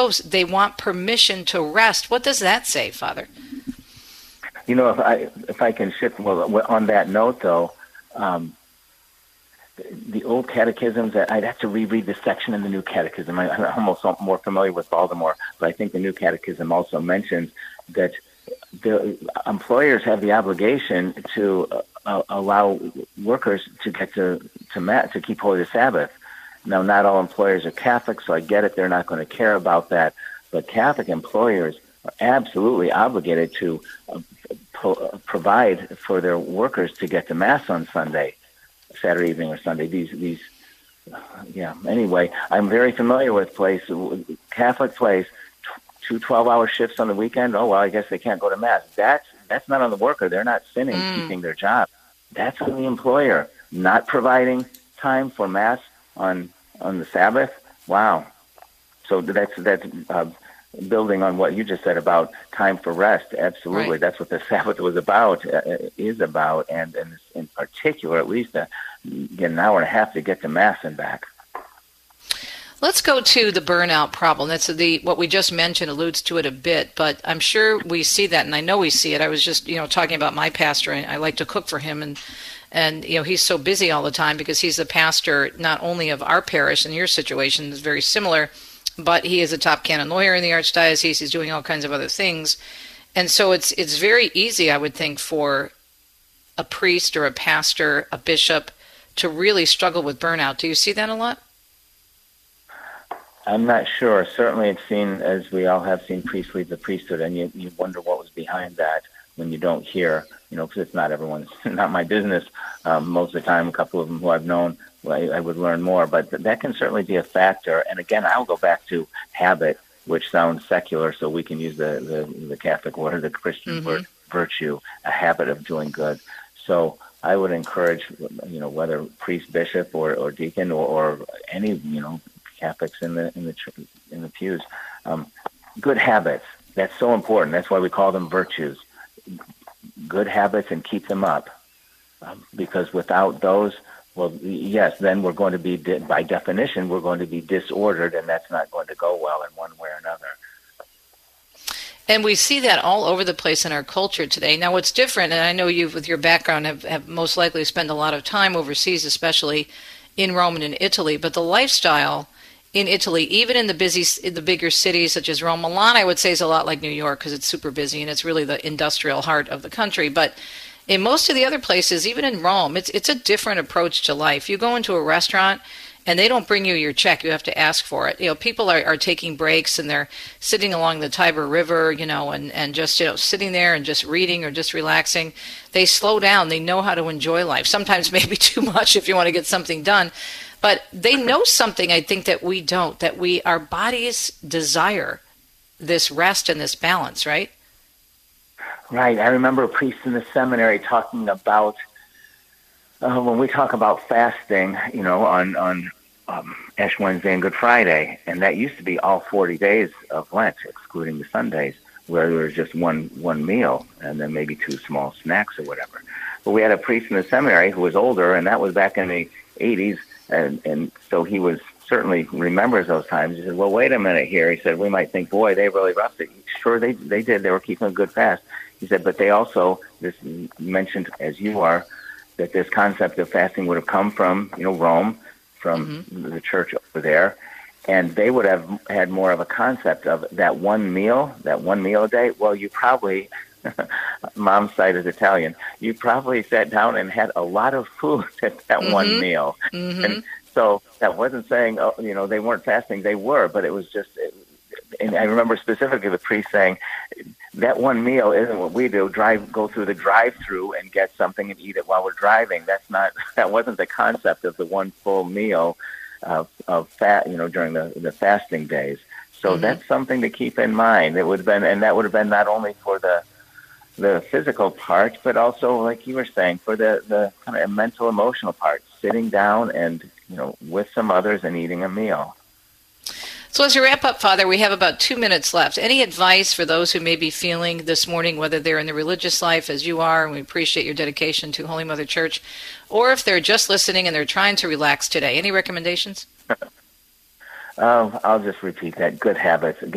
oh, they want permission to rest. What does that say, Father? If I can shift, well, on that note, though, the old catechisms, I'd have to reread the section in the New Catechism. I'm almost more familiar with Baltimore, but I think the New Catechism also mentions that the employers have the obligation to allow workers to get to keep holy the Sabbath. Now, not all employers are Catholic, so I get it. They're not going to care about that. But Catholic employers are absolutely obligated to provide for their workers to get to Mass on Sunday, Saturday evening or Sunday. Anyway, I'm very familiar with Catholic place, 2 12-hour shifts on the weekend. Oh, well, I guess they can't go to Mass. That's not on the worker. They're not sinning, keeping their job. That's on the employer, not providing time for Mass on the Sabbath. Wow. So that's building on what you just said about time for rest. Absolutely. Right. That's what the Sabbath is about, and in particular, at least get an hour and a half to get to Mass and back. Let's go to the burnout problem. That's what we just mentioned alludes to it a bit, but I'm sure we see that, and I know we see it. I was just, talking about my pastor, and I like to cook for him, and he's so busy all the time because he's the pastor not only of our parish, and your situation is very similar, but he is a top canon lawyer in the Archdiocese. He's doing all kinds of other things. And so it's very easy, I would think, for a priest or a pastor, a bishop, to really struggle with burnout. Do you see that a lot? I'm not sure. Certainly it's seen, as we all have seen, priests leave the priesthood, and you wonder what was behind that when you don't hear, because it's not everyone's, not my business. Most of the time, a couple of them who I've known, I would learn more, but that can certainly be a factor. And again, I'll go back to habit, which sounds secular, so we can use the Catholic word, the Christian word, virtue, a habit of doing good. So I would encourage, whether priest, bishop, or deacon, or any, Catholics in the pews, good habits. That's so important. That's why we call them virtues. Good habits, and keep them up, because without those, well, yes, then we're going to be, by definition, we're going to be disordered, and that's not going to go well in one way or another. And we see that all over the place in our culture today. Now, what's different, and I know you, with your background, have most likely spent a lot of time overseas, especially in Rome and in Italy, but the lifestyle in Italy, even in the bigger cities such as Rome, Milan, I would say, is a lot like New York because it's super busy and it's really the industrial heart of the country. But in most of the other places, even in Rome, it's a different approach to life. You go into a restaurant and they don't bring you your check. You have to ask for it. People are taking breaks and they're sitting along the Tiber River, and just, sitting there and just reading or just relaxing. They slow down. They know how to enjoy life. Sometimes maybe too much if you want to get something done. But they know something, I think, that we don't, that our bodies desire this rest and this balance, right? Right. I remember a priest in the seminary talking about, when we talk about fasting, on Ash Wednesday and Good Friday, and that used to be all 40 days of Lent, excluding the Sundays, where there was just one meal and then maybe 2 small snacks or whatever. But we had a priest in the seminary who was older, and that was back in the 80s, and so he certainly remembers those times. He said, well, wait a minute here. He said, we might think, boy, they really roughed it. Sure, they did. They were keeping a good fast. He said, but they also, this mentioned as you are, that this concept of fasting would have come from, Rome, from the church over there, and they would have had more of a concept of that one meal a day. Well, you probably, mom's side is Italian, you probably sat down and had a lot of food at that one meal. And so that wasn't saying, they weren't fasting. They were, but it was just, and I remember specifically the priest saying, that one meal isn't what we do, go through the drive-through and get something and eat it while we're driving. That wasn't the concept of the one full meal of fat, during the fasting days. So that's something to keep in mind. It would have been, and that would have been not only for the physical part, but also, like you were saying, for the kind of mental, emotional part, sitting down and, with some others and eating a meal. So as we wrap up, Father, we have about 2 minutes left. Any advice for those who may be feeling this morning, whether they're in the religious life as you are, and we appreciate your dedication to Holy Mother Church, or if they're just listening and they're trying to relax today? Any recommendations? I'll just repeat that. Good habits.